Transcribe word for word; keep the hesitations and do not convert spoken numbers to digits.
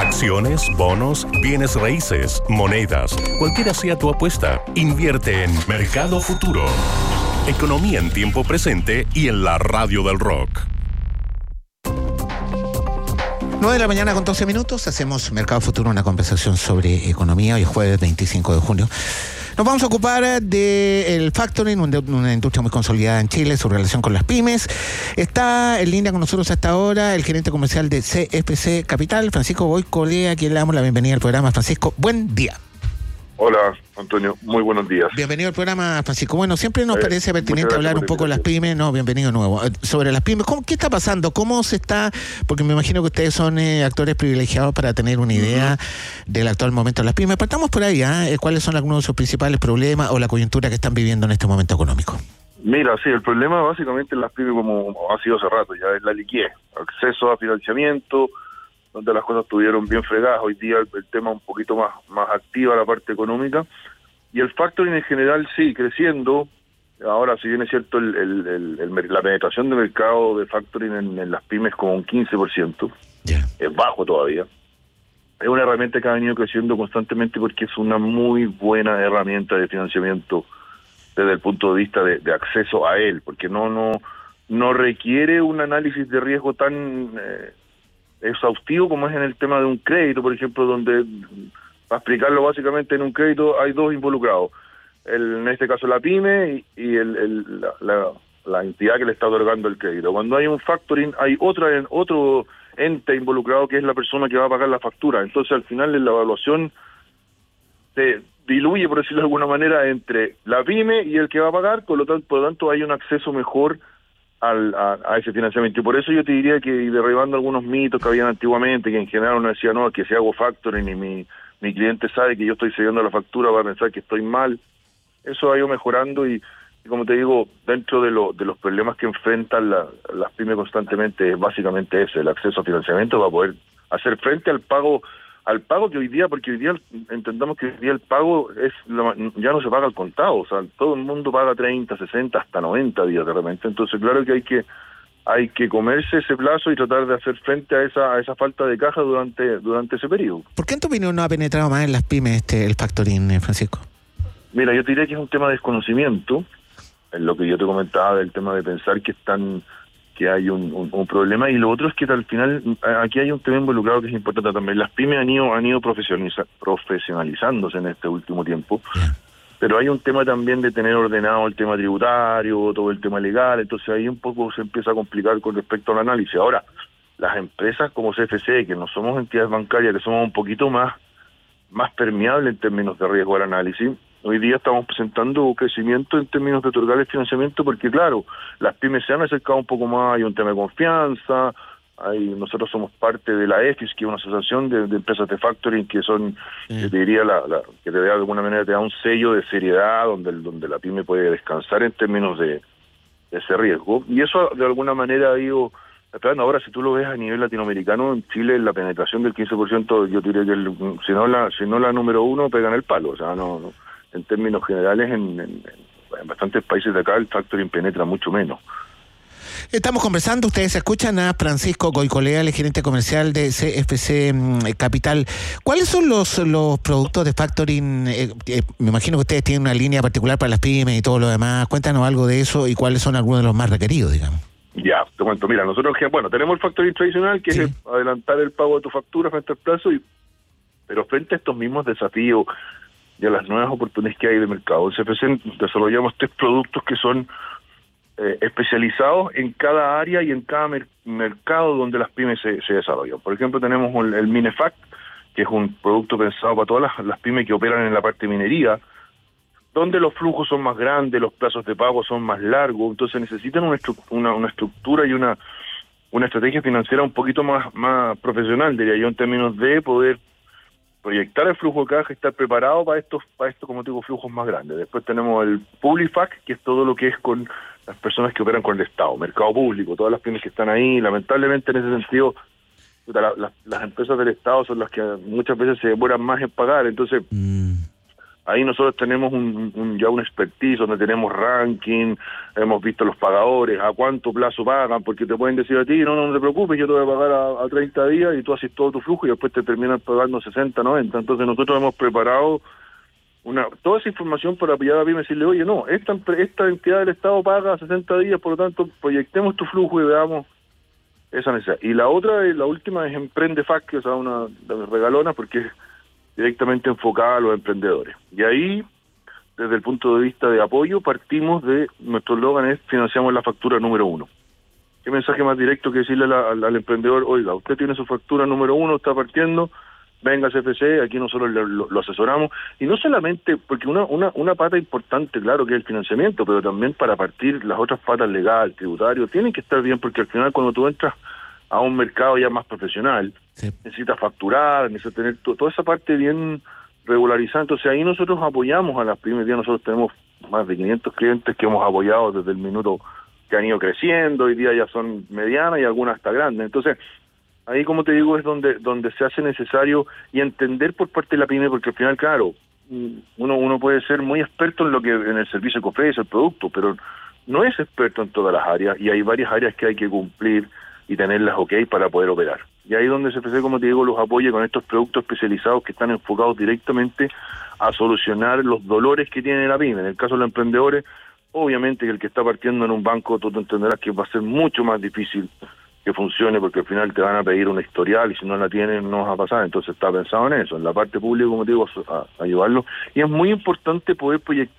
Acciones, bonos, bienes raíces, monedas, cualquiera sea tu apuesta, invierte en Mercado Futuro. Economía en tiempo presente y en la radio del rock. nueve de la mañana con doce minutos, hacemos Mercado Futuro, una conversación sobre economía. Hoy es jueves veinticinco de junio. Nos vamos a ocupar del factoring, una industria muy consolidada en Chile, su relación con las pymes. Está en línea con nosotros hasta ahora el gerente comercial de C F C Capital, Francisco Goicolea, a quien le damos la bienvenida al programa. Francisco, buen día. Hola, Antonio, muy buenos días. Bienvenido al programa, Francisco. Bueno, siempre nos eh, parece pertinente hablar un poco de las pymes. No, bienvenido de nuevo. Sobre las pymes, ¿cómo, ¿qué está pasando? ¿Cómo se está? Porque me imagino que ustedes son eh, actores privilegiados para tener una idea uh-huh. del actual momento de las pymes. Partamos por ahí, ¿eh? ¿Cuáles son algunos de sus principales problemas o la coyuntura que están viviendo en este momento económico? Mira, sí, el problema básicamente en las pymes, como ha sido hace rato, ya es la liquidez, acceso a financiamiento, donde las cosas estuvieron bien fregadas. Hoy día el, el tema un poquito más, más activa, la parte económica. Y el factoring en general sí, creciendo. Ahora, si bien es cierto, el, el, el, el, la penetración de mercado de factoring en, en las pymes como un quince por ciento. Yeah. Es bajo todavía. Es una herramienta que ha venido creciendo constantemente porque es una muy buena herramienta de financiamiento desde el punto de vista de, de acceso a él, porque no, no, no requiere un análisis de riesgo tan... Eh, exhaustivo como es en el tema de un crédito, por ejemplo, donde, para explicarlo básicamente, en un crédito hay dos involucrados, el, en este caso la pyme y, y el, el, la, la, la entidad que le está otorgando el crédito. Cuando hay un factoring hay otra otro ente involucrado que es la persona que va a pagar la factura. Entonces al final en la evaluación se diluye, por decirlo de alguna manera, entre la pyme y el que va a pagar, por lo tanto, por lo tanto hay un acceso mejor Al, a, a ese financiamiento. Y por eso yo te diría que, derribando algunos mitos que habían antiguamente, que en general uno decía, no, que si hago factoring y mi, mi cliente sabe que yo estoy cediendo la factura, va a pensar que estoy mal. Eso ha ido mejorando y, y como te digo, dentro de, lo, de los problemas que enfrentan la, las pymes constantemente es básicamente ese, el acceso a financiamiento para poder hacer frente al pago al pago que hoy día, porque hoy día entendamos que hoy día el pago es ya no se paga al contado, o sea, todo el mundo paga treinta, sesenta, hasta noventa días de repente. Entonces claro que hay que hay que comerse ese plazo y tratar de hacer frente a esa a esa falta de caja durante durante ese periodo. ¿Por qué en tu opinión no ha penetrado más en las pymes este el factoring, Francisco? Mira, yo te diría que es un tema de desconocimiento, en lo que yo te comentaba del tema de pensar que están que hay un, un, un problema, y lo otro es que al final aquí hay un tema involucrado que es importante también. Las pymes han ido han ido profesionaliza, profesionalizándose en este último tiempo, yeah. pero hay un tema también de tener ordenado el tema tributario, todo el tema legal, entonces ahí un poco se empieza a complicar con respecto al análisis. Ahora, las empresas como C F C, que no somos entidades bancarias, que somos un poquito más, más permeables en términos de riesgo al análisis, hoy día estamos presentando crecimiento en términos de otorgar el financiamiento porque, claro, las pymes se han acercado un poco más, hay un tema de confianza, hay, nosotros somos parte de la E F I S, que es una asociación de, de empresas de factoring que son, sí. que te diría, la, la, que te da de alguna manera te da un sello de seriedad donde, donde la pyme puede descansar en términos de, de ese riesgo. Y eso de alguna manera ha ido... Ahora, si tú lo ves a nivel latinoamericano, en Chile la penetración del quince por ciento, yo diría que el, si no la si no la número uno, pegan el palo, o sea, no... no en términos generales, en, en, en bastantes países de acá el factoring penetra mucho menos. Estamos conversando, ustedes escuchan a Francisco Goicolea, el gerente comercial de C F C Capital. ¿Cuáles son los los productos de factoring? Eh, eh, me imagino que ustedes tienen una línea particular para las pymes y todo lo demás. Cuéntanos algo de eso y cuáles son algunos de los más requeridos, digamos. Ya, te cuento. Mira, nosotros, bueno, tenemos el factoring tradicional, que sí. es adelantar el pago de tu factura frente al plazo, y, pero frente a estos mismos desafíos y a las nuevas oportunidades que hay de mercado, en C F C desarrollamos tres productos que son eh, especializados en cada área y en cada mer- mercado donde las pymes se, se desarrollan. Por ejemplo, tenemos el, el Minefact, que es un producto pensado para todas las, las pymes que operan en la parte de minería, donde los flujos son más grandes, los plazos de pago son más largos, entonces necesitan una, estru- una, una estructura y una una estrategia financiera un poquito más, más profesional, diría yo, en términos de poder proyectar el flujo de caja y estar preparado para estos, para estos, como digo, flujos más grandes. Después tenemos el Publifac, que es todo lo que es con las personas que operan con el Estado, mercado público, todas las pymes que están ahí. Lamentablemente, en ese sentido, la, la, las empresas del Estado son las que muchas veces se demoran más en pagar. Entonces, mm. Ahí nosotros tenemos un, un, ya un expertise donde tenemos ranking, hemos visto los pagadores, a cuánto plazo pagan, porque te pueden decir a ti, no, no, no te preocupes, yo te voy a pagar a, a treinta días y tú haces todo tu flujo y después te terminan pagando sesenta, noventa. Entonces nosotros hemos preparado una toda esa información para apoyar a PYME y decirle, oye, no, esta, esta entidad del Estado paga sesenta días, por lo tanto, proyectemos tu flujo y veamos esa necesidad. Y la otra, la última es Emprende Fac, que es una de mis regalonas, porque es directamente enfocada a los emprendedores. Y ahí, desde el punto de vista de apoyo, partimos de, nuestro eslogan es, financiamos la factura número uno. ¿Qué mensaje más directo que decirle la, al, al emprendedor, oiga, usted tiene su factura número uno, está partiendo, venga a C F C, aquí nosotros lo, lo, lo asesoramos, y no solamente, porque una, una, una pata importante, claro, que es el financiamiento, pero también para partir las otras patas legal, tributario, tienen que estar bien, porque al final cuando tú entras a un mercado ya más profesional, sí, necesitas facturar, necesitas tener to, toda esa parte bien regularizada. Entonces ahí nosotros apoyamos a las pymes. Ya nosotros tenemos más de quinientos clientes que hemos apoyado desde el minuto que han ido creciendo, hoy día ya son medianas y algunas hasta grandes. Entonces ahí, como te digo, es donde donde se hace necesario y entender por parte de la pyme, porque al final, claro, uno uno puede ser muy experto en lo que en el servicio que ofrece, el producto, pero no es experto en todas las áreas, y hay varias áreas que hay que cumplir y tenerlas ok para poder operar. Y ahí es donde C F C, como te digo, los apoya con estos productos especializados que están enfocados directamente a solucionar los dolores que tiene la pyme. En el caso de los emprendedores, obviamente que el que está partiendo en un banco, tú entenderás que va a ser mucho más difícil que funcione, porque al final te van a pedir una historial y si no la tienen no vas a pasar. Entonces está pensado en eso, en la parte pública, como te digo, a, a ayudarlo. Y es muy importante poder proyectar